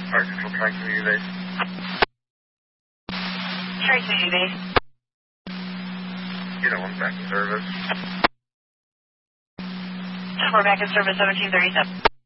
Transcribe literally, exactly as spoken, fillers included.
Fire Control, Tri Community Base. Tri Community Base. You know, I'm back in service. We're back in service, seventeen thirty-seven.